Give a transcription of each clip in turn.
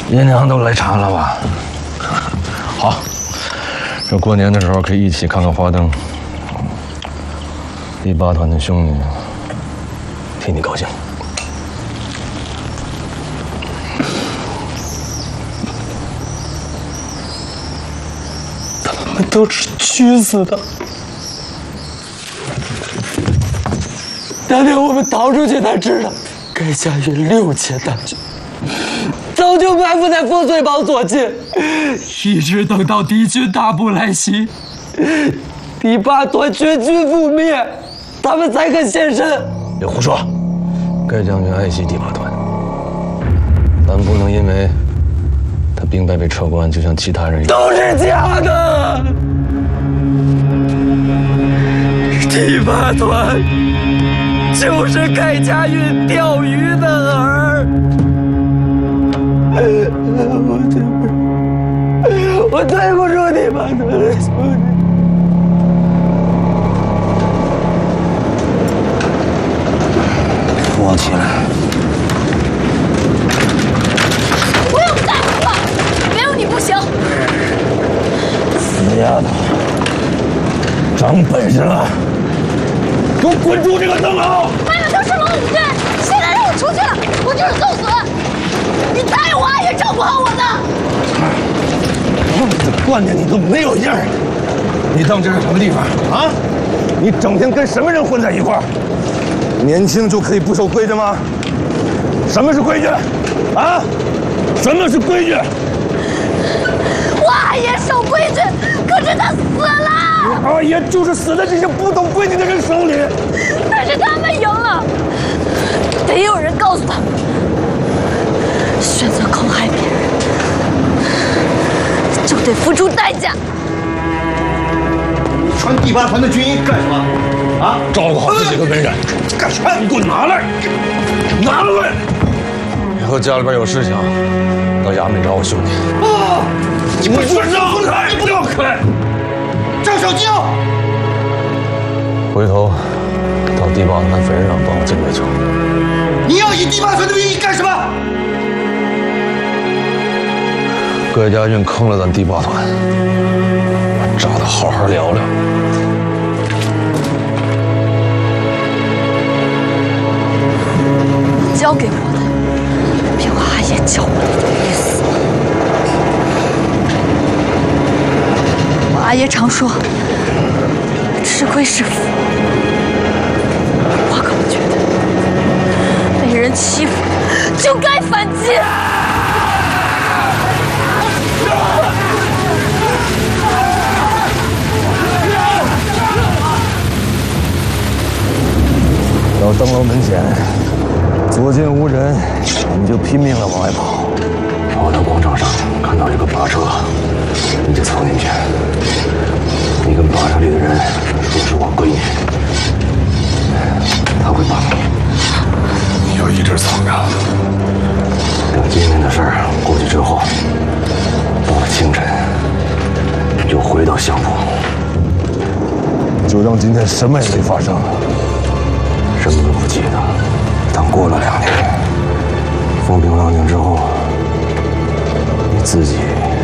爷娘都来查了吧？好，这过年的时候可以一起看看花灯。第8团的兄弟替你高兴。 他们都是屈死的。当天我们逃出去才知道，盖家运6000大军早就埋伏在烽燧堡左近，一直等到敌军大步来袭，第8团全军覆灭，他们才肯现身。 别胡说，盖将军爱惜第8团，咱不能因为他兵败被撤关，就像其他人一样。 都是假的。第8团就是盖家运钓鱼的饵。我对不住第8团的兄弟。 扶我起来。 不用再扶了，没有你不行。 死丫头，长本事了，给我滚出这个灯牢！ 外面都是龙虎队，现在让我出去，我就是送死。你答应我阿爷照顾好我的。 这惯着你都没有样儿！你当这是什么地方啊？你整天跟什么人混在一块儿？年轻就可以不守规矩吗？什么是规矩？啊？什么是规矩？ 我阿爷守规矩，可是他死了。 阿爷就是死在这些不懂规矩的人手里。 但是他们赢了，得有人告诉他们，选择坑害别人，就得付出代价。 你穿第8团的军衣干什么？啊！ 照顾好自己和本人。 干什么？ 你给我拿来！拿来！以后家里边有事情，到衙门找我兄弟。 啊！ 你不说让开，不要开！ 张小静， 回头到第8团坟上帮我敬杯酒。 你要以第8团的名义干什么？ 盖家运坑了咱第8团，我找他好好聊聊。 交给我的，比我阿爷叫我的意思。我阿爷常说，吃亏是福。我可不觉得，被人欺负就该反击。 到灯楼门前，左近无人，你就拼命的往外跑。我到广场上看到这个马车，你就凑进去。你跟马车里的人说是我闺女，他会帮你。你要一直藏着。等今天的事儿过去之后，到了清晨，你就回到相府，就当今天什么也没发生。什么都不记得。等过了2年，风平浪静之后，你自己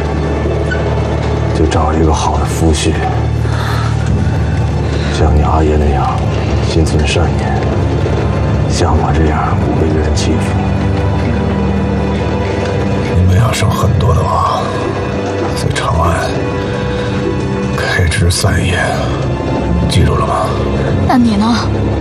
就找一个好的夫婿，像你阿爷那样心存善念，像我这样不被别人欺负。你们要生很多的娃，在长安开枝散叶，记住了吗？ 那你呢？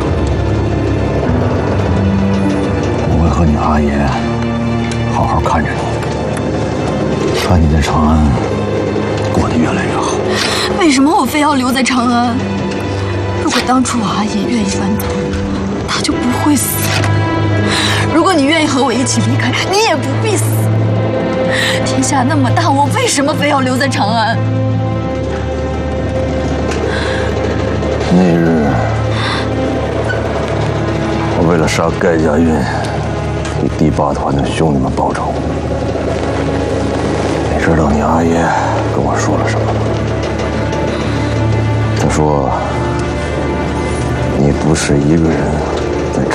我会和你阿爷好好看着你，看你在长安过得越来越好。 为什么我非要留在长安？如果当初我阿爷愿意搬走，他就不会死。如果你愿意和我一起离开，你也不必死。天下那么大，我为什么非要留在长安？ 那日，我为了杀盖家运，给第8团的兄弟们报仇。你知道你阿爷跟我说了什么吗？他说：“你不是一个人。”